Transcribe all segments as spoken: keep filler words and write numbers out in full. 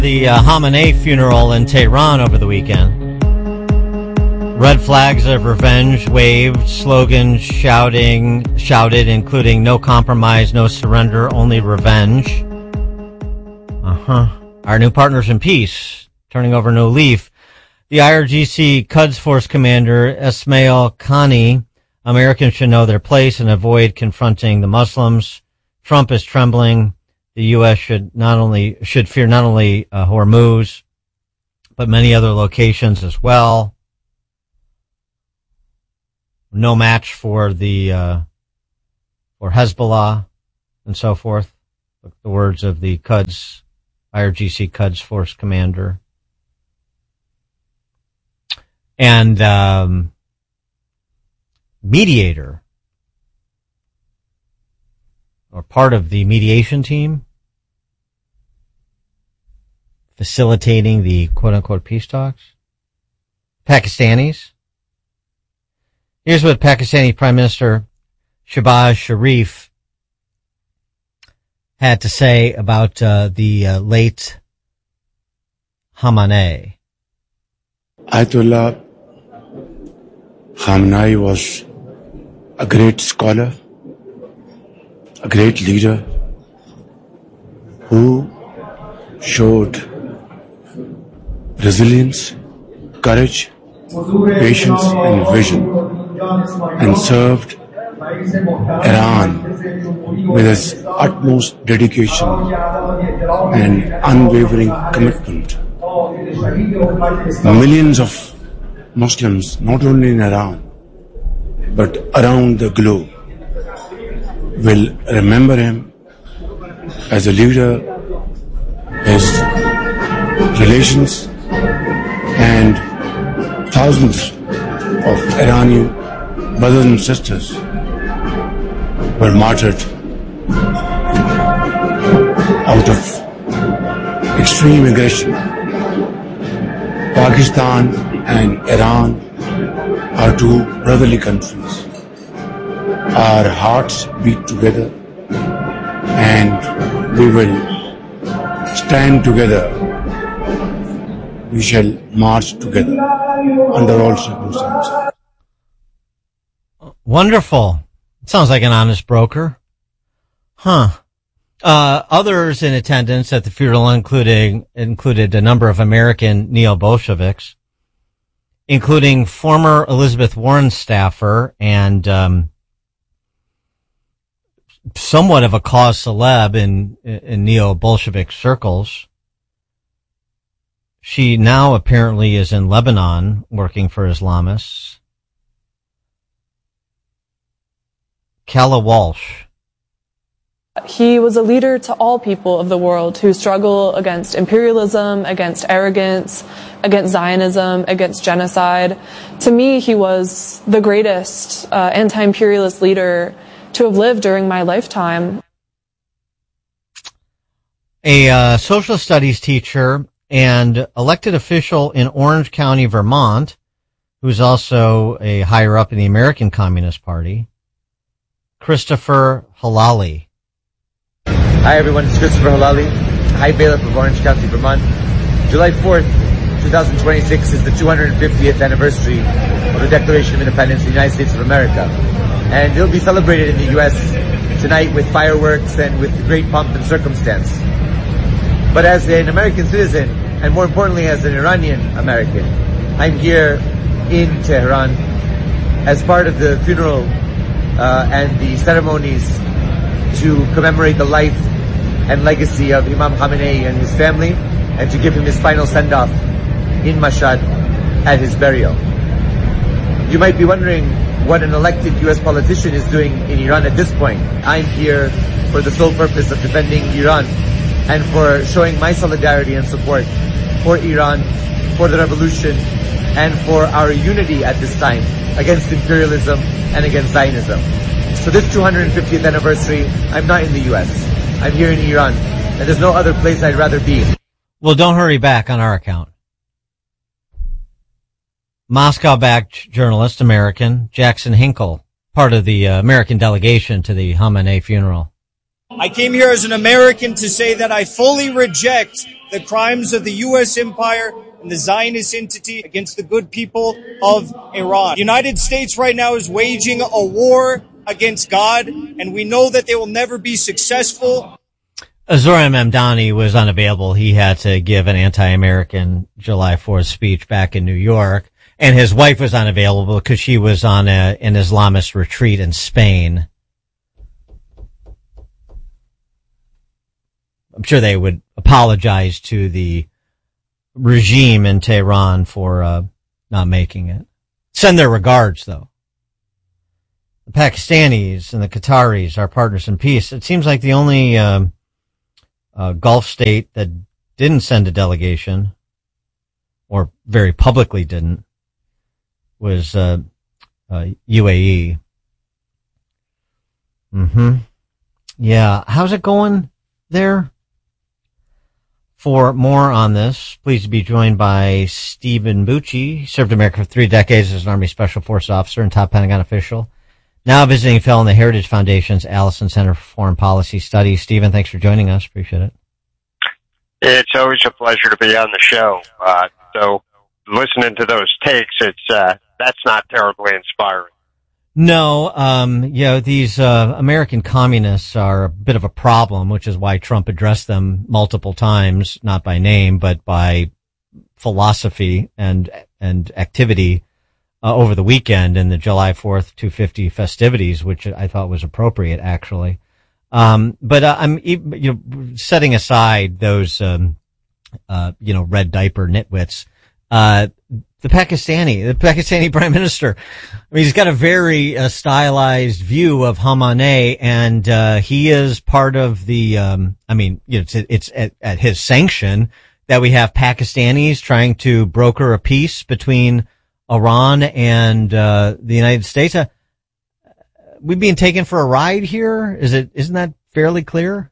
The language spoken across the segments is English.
The uh, Khamenei funeral in Tehran over the weekend. Red flags of revenge waved, slogans shouting, shouted, including no compromise, no surrender, only revenge. Uh-huh. Our new partners in peace, turning over no leaf. The I R G C Quds Force commander, Ismail Khani, Americans should know their place and avoid confronting the Muslims. Trump is trembling. The U S should not only should fear not only uh, Hormuz, but many other locations as well. No match for the uh, for Hezbollah and so forth. The words of the Quds I R G C Quds Force commander, and um, mediator, or part of the mediation team, facilitating the quote-unquote peace talks, Pakistanis. Here's what Pakistani Prime Minister Shehbaz Sharif had to say about uh, the uh, late Khamenei. Ayatollah Khamenei was a great scholar, a great leader who showed resilience, courage, patience, and vision, and served Iran with his utmost dedication and unwavering commitment. Millions of Muslims, not only in Iran, but around the globe, will remember him as a leader, his relations, and thousands of Iranian brothers and sisters were martyred out of extreme aggression. Pakistan and Iran are two brotherly countries. Our hearts beat together and we will stand together. We shall march together under all circumstances. Wonderful. Sounds like an honest broker. Huh. Uh, others in attendance at the funeral including, included a number of American neo-Bolsheviks, including former Elizabeth Warren staffer and, um, somewhat of a cause celeb in, in neo-Bolshevik circles. She now apparently is in Lebanon working for Islamists. Calla Walsh. He was a leader to all people of the world who struggle against imperialism, against arrogance, against Zionism, against genocide. To me, he was the greatest uh, anti-imperialist leader to have lived during my lifetime. A uh, social studies teacher and elected official in Orange County, Vermont, who's also a higher up in the American Communist Party, Christopher Halali. Hi everyone, it's Christopher Halali, High Bailiff of Orange County, Vermont. July fourth, twenty twenty-six is the two hundred fiftieth anniversary of the Declaration of Independence of the United States of America. And it'll be celebrated in the U S tonight with fireworks and with great pomp and circumstance. But as an American citizen, and more importantly as an Iranian American, I'm here in Tehran as part of the funeral uh, and the ceremonies to commemorate the life and legacy of Imam Khamenei and his family, and to give him his final send-off in Mashhad at his burial. You might be wondering what an elected U S politician is doing in Iran at this point. I'm here for the sole purpose of defending Iran and for showing my solidarity and support for Iran, for the revolution, and for our unity at this time against imperialism and against Zionism. So this two hundred fiftieth anniversary, I'm not in the U S. I'm here in Iran, and there's no other place I'd rather be. Well, don't hurry back on our account. Moscow-backed journalist, American, Jackson Hinkle, part of the uh, American delegation to the Khamenei funeral. I came here as an American to say that I fully reject the crimes of the U S empire and the Zionist entity against the good people of Iran. The United States right now is waging a war against God, and we know that they will never be successful. Zohran Mamdani was unavailable. He had to give an anti-American July fourth speech back in New York, and his wife was unavailable because she was on a, an Islamist retreat in Spain. I'm sure they would apologize to the regime in Tehran for uh, not making it. Send their regards, though. The Pakistanis and the Qataris are partners in peace. It seems like the only uh, uh, Gulf state that didn't send a delegation, or very publicly didn't, was uh, uh, U A E. Mm-hmm. Yeah. How's it going there? For more on this, pleased to be joined by Stephen Bucci. He served America for three decades as an Army Special Forces officer and top Pentagon official. Now visiting fellow in the Heritage Foundation's Allison Center for Foreign Policy Studies. Stephen, thanks for joining us. Appreciate it. It's always a pleasure to be on the show. Uh, so listening to those takes, it's uh, that's not terribly inspiring. No, um, you know, these uh, American communists are a bit of a problem, which is why Trump addressed them multiple times, not by name, but by philosophy and and activity uh, over the weekend in the July fourth two fifty festivities, which I thought was appropriate, actually. Um, but uh, I'm you know, setting aside those um, uh, you know red diaper nitwits. Uh, The Pakistani, the Pakistani prime minister, I mean, he's got a very uh, stylized view of Khamenei, and uh, he is part of the, um, I mean, you know, it's, it's at, at his sanction that we have Pakistanis trying to broker a peace between Iran and uh, the United States. Uh, we being taken for a ride here? Is it, isn't that fairly clear?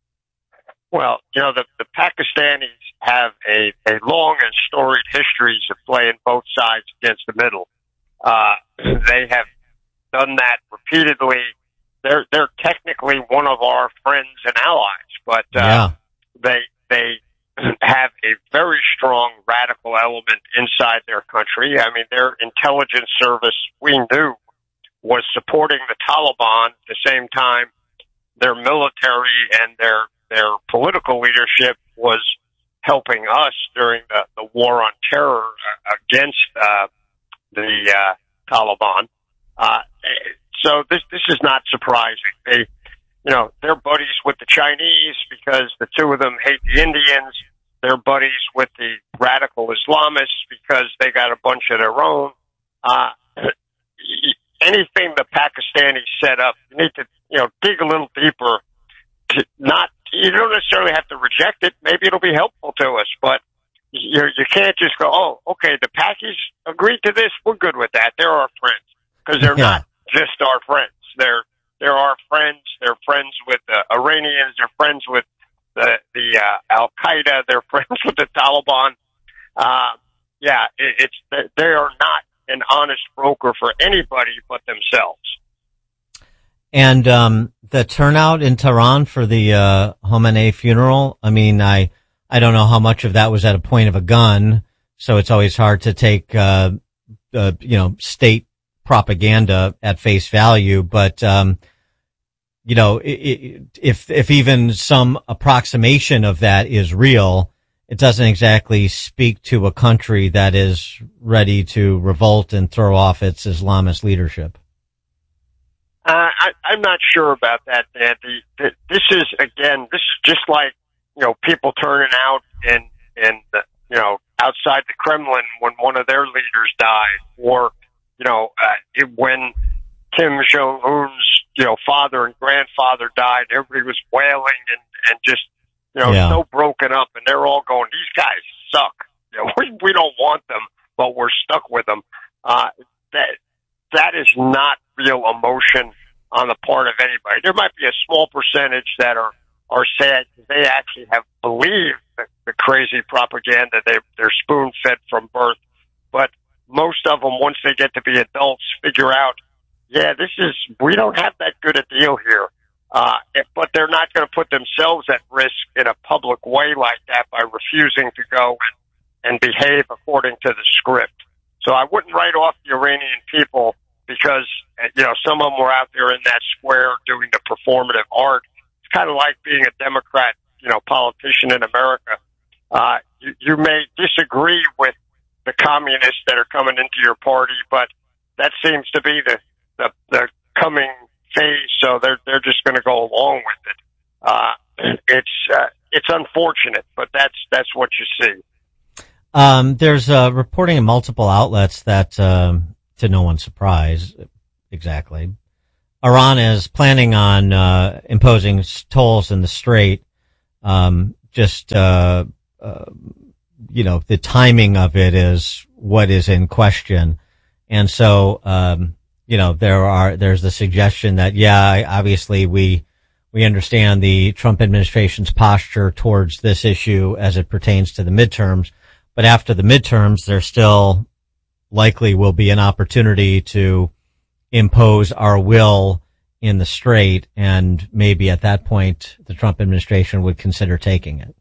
Well, you know, the, the Pakistanis have a, a long and storied history of playing both sides against the middle. Uh, they have done that repeatedly. They're, they're technically one of our friends and allies, but, uh, yeah. they, they have a very strong radical element inside their country. I mean, their intelligence service, we knew, was supporting the Taliban at the same time. Their military and their, their political leadership was helping us during the, the war on terror against uh, the uh, Taliban. Uh, so this this is not surprising. They, you know, they're buddies with the Chinese because the two of them hate the Indians. They're buddies with the radical Islamists because they got a bunch of their own. Uh, anything the Pakistanis set up, you need to, you know, dig a little deeper to not. You don't necessarily have to reject it. Maybe it'll be helpful to us, but you you can't just go, oh, okay, the Pakis agreed to this. We're good with that. They're our friends, because they're yeah. not just our friends. They're they're our friends. They're friends with the Iranians. They're friends with the the uh, Al Qaeda. They're friends with the Taliban. Uh, yeah, it, it's they are not an honest broker for anybody but themselves. And um the turnout in Tehran for the uh Khamenei funeral, I mean, I I don't know how much of that was at a point of a gun, so it's always hard to take uh, uh you know state propaganda at face value, but um you know, it, it, if if even some approximation of that is real, it doesn't exactly speak to a country that is ready to revolt and throw off its Islamist leadership. Uh, I, I'm not sure about that, Dan. The, the, this is, again, this is just like, you know, people turning out in, in the, you know, outside the Kremlin when one of their leaders died, or, you know, uh, it, when Kim Jong-un's, you know, father and grandfather died, everybody was wailing and, and just, you know, yeah. so broken up, and they're all going, these guys suck. You know, we, we don't want them, but we're stuck with them. Uh, that, that is not real emotion on the part of anybody. There might be a small percentage that are, are sad because they actually have believed the, the crazy propaganda. They, they're spoon-fed from birth. But most of them, once they get to be adults, figure out, yeah, this is, we don't have that good a deal here. Uh, if, but they're not going to put themselves at risk in a public way like that by refusing to go and, and behave according to the script. So I wouldn't write off the Iranian people because, you know, some of them were out there in that square doing the performative art. It's kind of like being a Democrat, you know, politician in America. Uh, you, you may disagree with the communists that are coming into your party, but that seems to be the, the, the coming phase, so they're they're just going to go along with it. Uh, it's uh, it's unfortunate, but that's that's what you see. Um, there's uh, reporting in multiple outlets that, um, to no one's surprise, exactly, Iran is planning on uh, imposing tolls in the Strait. Um, just uh, uh, you know, the timing of it is what is in question, and so. Um, You know, there are, there's the suggestion that, yeah, obviously we, we understand the Trump administration's posture towards this issue as it pertains to the midterms, but after the midterms, there still likely will be an opportunity to impose our will in the Strait, and maybe at that point, the Trump administration would consider taking it.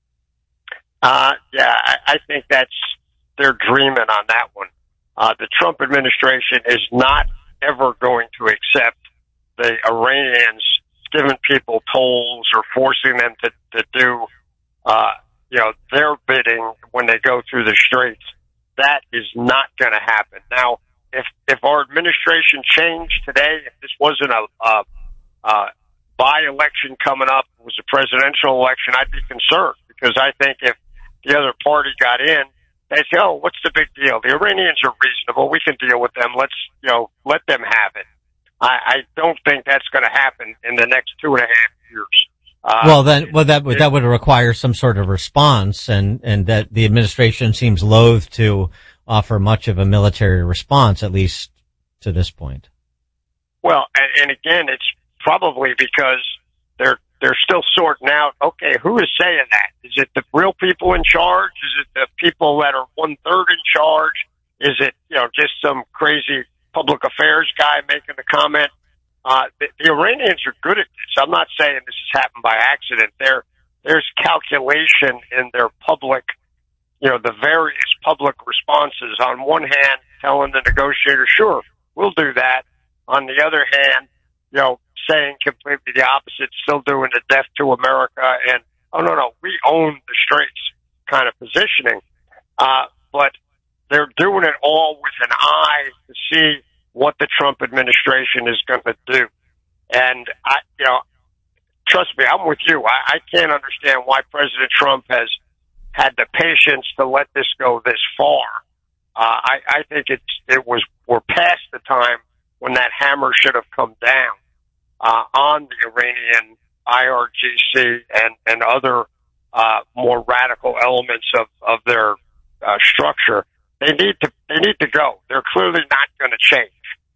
Uh, yeah, I, I think that's, they're dreaming on that one. Uh, the Trump administration is not ever going to accept the Iranians giving people tolls or forcing them to, to do, uh, you know, their bidding when they go through the straits. That is not going to happen. Now, if, if our administration changed today, if this wasn't a, a, a by-election coming up, it was a presidential election, I'd be concerned because I think if the other party got in, they say, oh, what's the big deal? The Iranians are reasonable. We can deal with them. Let's, you know, let them have it. I, I don't think that's going to happen in the next two and a half years. Uh, well, then, well, that would, that would require some sort of response, and, and that the administration seems loath to offer much of a military response, at least to this point. Well, and, and again, it's probably because they're, they're still sorting out, okay, who is saying that? Is it the real people in charge? Is it the people that are one third in charge? Is it, you know, just some crazy public affairs guy making the comment? Uh, the, the Iranians are good at this. I'm not saying this has happened by accident. There, there's calculation in their public, you know, the various public responses. On one hand, telling the negotiator, sure, we'll do that. On the other hand, you know, saying completely the opposite, still doing the death to America and, oh, no, no, we own the straits kind of positioning. Uh, but they're doing it all with an eye to see what the Trump administration is going to do. And, I, you know, trust me, I'm with you. I, I can't understand why President Trump has had the patience to let this go this far. Uh, I, I think it's, it was, we're past the time when that hammer should have come down. Uh, on the Iranian I R G C and, and other, uh, more radical elements of, of their, uh, structure. They need to, they need to go. They're clearly not going to change.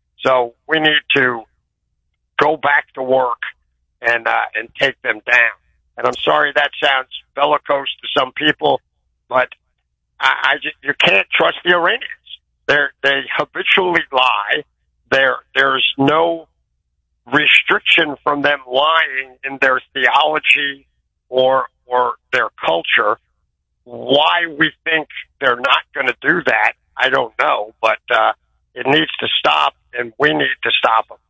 So we need to go back to work and, uh, and take them down. And I'm sorry that sounds bellicose to some people, but I, I just, you can't trust the Iranians. They're, they habitually lie. There, there's no restriction from them lying in their theology or or their culture. Why we think they're not going to do that, I don't know, but uh, it needs to stop, and we need to stop them.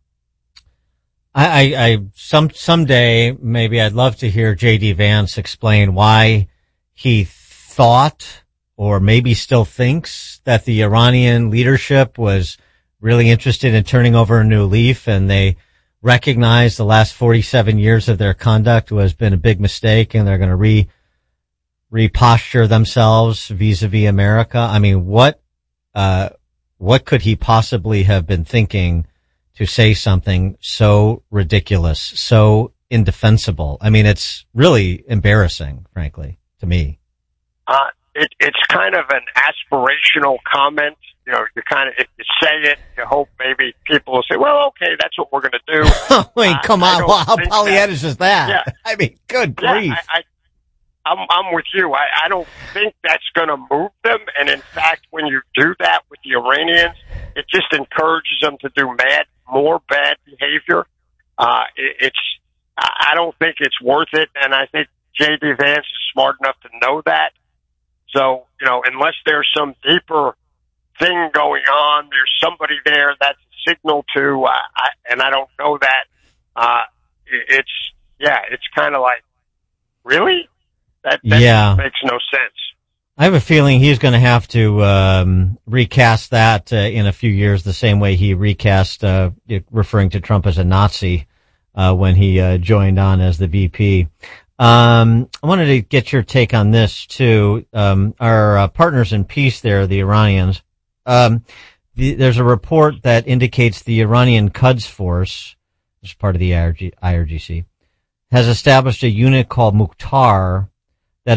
I, I, I some someday maybe I'd love to hear J D Vance explain why he thought, or maybe still thinks, that the Iranian leadership was really interested in turning over a new leaf, and they recognize the last forty-seven years of their conduct has been a big mistake, and they're going to re reposture themselves vis-a-vis America. I mean, what uh what could he possibly have been thinking to say something so ridiculous, so indefensible? I mean, it's really embarrassing, frankly, to me. Uh, it, it's kind of an aspirational comment. You know, you kind of, if you say it, you hope maybe people will say, well, okay, that's what we're going to do. I mean, come uh, on. Well, how Pollyannish is that? Yeah. I mean, good grief. Yeah, I, I, I'm, I'm with you. I, I don't think that's going to move them. And in fact, when you do that with the Iranians, it just encourages them to do mad, more bad behavior. Uh, it, it's, I don't think it's worth it, and I think J D. Vance is smart enough to know that. So, you know, unless there's some deeper thing going on, there's somebody there that's a signal to, uh, I, and I don't know that. Uh, it's, yeah, it's kind of like, really? That, that yeah. makes no sense. I have a feeling he's going to have to um, recast that uh, in a few years the same way he recast uh, referring to Trump as a Nazi uh, when he uh, joined on as the V P. Um, I wanted to get your take on this, too. Um, our uh, partners in peace there, the Iranians, um, the, there's a report that indicates the Iranian Quds Force, which is part of the I R G C, has established a unit called Mukhtar